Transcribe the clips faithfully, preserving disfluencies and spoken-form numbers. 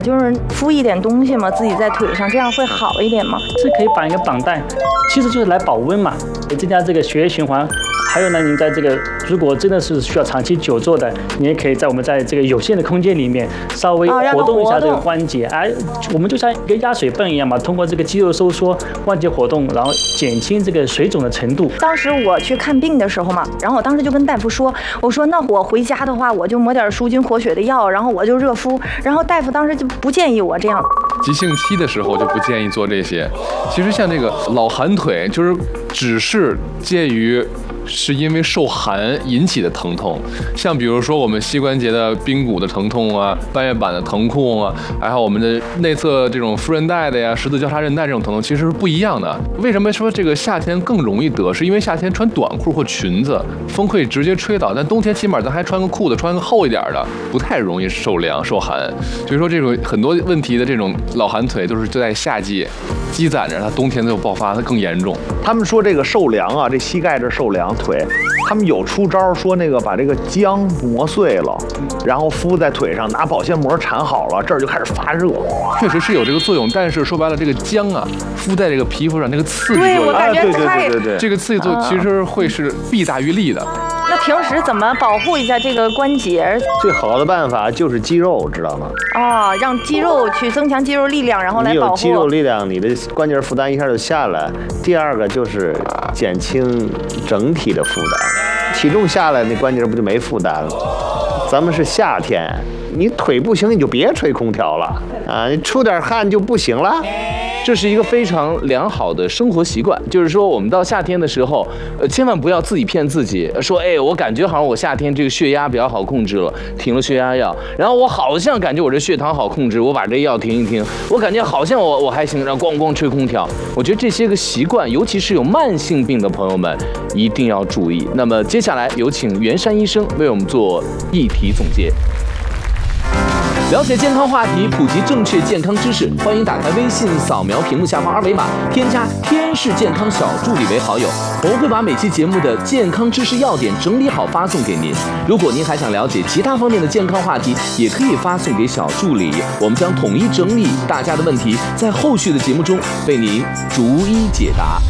就是敷一点东西嘛，自己在腿上，这样会好一点吗？ 是可以绑一个绑带，其实就是来保温嘛，增加这个血液循环。还有呢，您在这个如果真的是需要长期久坐的，你也可以在我们在这个有限的空间里面稍微活动一下这个关节，哎，我们就像一个压水泵一样嘛，通过这个肌肉收缩、关节活动，然后减轻这个水肿的程度。 当时我去看病的时候嘛，然后我当时就跟大夫说，我说那我回家的话，我就抹点舒筋活血的药，然后我就热敷，然后大夫当时就不建议我这样。 急性期的时候就不建议做这些。其实像这个老寒腿，就是只是介于。是因为受寒引起的疼痛，像比如说我们膝关节的髌骨的疼痛啊，半月板的疼痛啊，还有我们的内侧这种副韧带的呀、十字交叉韧带这种疼痛，其实是不一样的。为什么说这个夏天更容易得？是因为夏天穿短裤或裙子，风可以直接吹倒，但冬天起码咱还穿个裤子，穿个厚一点的，不太容易受凉受寒。所以说这种很多问题的这种老寒腿都是在夏季积攒着，它冬天就爆发，它更严重。 他们说这个受凉啊，这膝盖这受凉腿，他们有出招说那个把这个姜磨碎了，然后敷在腿上，拿保鲜膜缠好了，这儿就开始发热。 确实是有这个作用，但是说白了，这个姜啊，敷在这个皮肤上，那个刺激作对用， 我感觉对对太对对对， 这个刺激作用其实会是弊大于利的。 那平时怎么保护一下这个关节？ 最好的办法就是肌肉，知道吗？ 啊，让肌肉去增强肌肉力量，然后来保护。 你有肌肉力量，你的关节负担一下就下来。第二个就是减轻整体的负担，体重下来，那关节不就没负担了？咱们是夏天，你腿不行你就别吹空调了啊，你出点汗就不行了。 这是一个非常良好的生活习惯，就是说我们到夏天的时候，呃，千万不要自己骗自己，说，哎，我感觉好像我夏天这个血压比较好控制了，停了血压药，然后我好像感觉我这血糖好控制，我把这药停一停，我感觉好像我我还行，然后咣咣吹空调。我觉得这些个习惯，尤其是有慢性病的朋友们，一定要注意。那么接下来有请袁山医生为我们做议题总结。了解健康话题，普及正确健康知识，欢迎打开微信，扫描屏幕下方二维码，添加天视健康小助理为好友，我们会把每期节目的健康知识要点整理好发送给您。如果您还想了解其他方面的健康话题，也可以发送给小助理，我们将统一整理大家的问题，在后续的节目中为您逐一解答。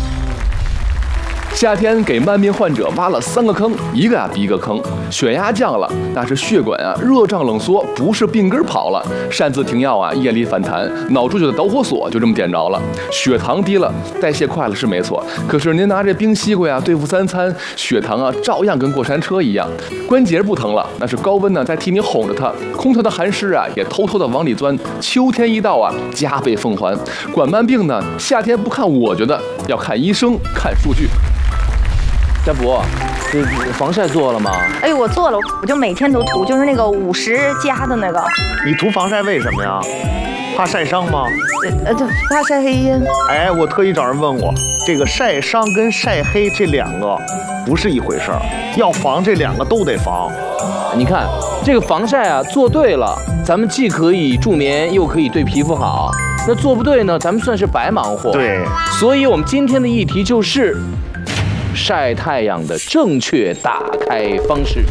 夏天给慢病患者挖了三个坑，一个啊比一个坑。血压降了，那是血管啊热胀冷缩，不是病根跑了。擅自停药啊，夜里反弹，脑出血的导火索就这么点着了。血糖低了，代谢快了是没错，可是您拿这冰西瓜呀对付三餐，血糖啊照样跟过山车一样。关节不疼了，那是高温呢在替你哄着它，空调的寒湿啊也偷偷的往里钻。秋天一到啊，加倍奉还。管慢病呢，夏天不看，我觉得要看医生，看数据。 家福，你防晒做了吗？ 哎呦，我做了，我就每天都涂，就是那个五十加的那个。 你涂防晒为什么呀？怕晒伤吗？ 呃，就怕晒黑呀。 哎，我特意找人问我，这个晒伤跟晒黑这两个不是一回事儿，要防这两个都得防。 你看这个防晒啊，做对了，咱们既可以助眠，又可以对皮肤好。那做不对呢，咱们算是白忙活。 对， 所以我们今天的议题就是晒太阳的正确打开方式。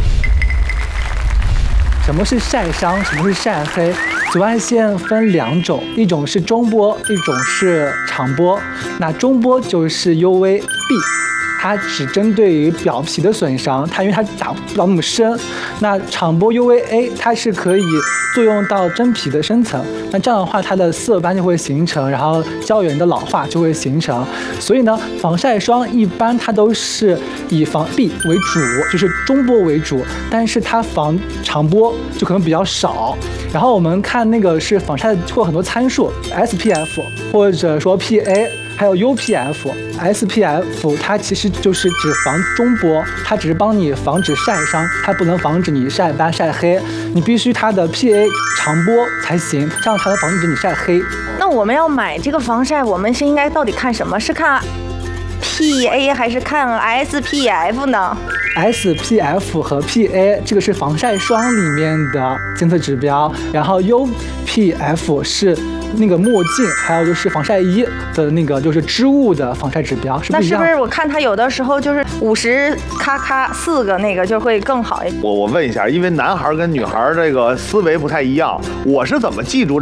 什么是晒伤？什么是晒黑？紫外线分两种，一种是中波，一种是长波。那中波就是 U V B， 它只针对于表皮的损伤，它因为它打不到那么深。那长波 U V A 它是可以作用到真皮的深层，那这样的话它的色斑就会形成，然后胶原的老化就会形成。所以呢，防晒霜一般它都是以防 B 为主，就是中波为主，但是它防长波就可能比较少。然后我们看那个是防晒会有很多参数 ，S P F 或者说 P A。还有 U P F、S P F， 它其实就是只防中波，它只是帮你防止晒伤，它不能防止你晒斑、晒黑。你必须它的 P A 长波才行，这样才能防止你晒黑。 那我们要买这个防晒，我们是应该到底看什么？是看 P A 还是看 S P F 呢？ S P F 和 P A 这个是防晒霜里面的监测指标，然后 U P F 是那个墨镜，还有就是防晒衣的那个就是织物的防晒指标是不一样的。 那是不是我看它有的时候就是五十咔咔四个那个就会更好一点？ 我我问一下，因为男孩跟女孩这个思维不太一样，我是怎么记住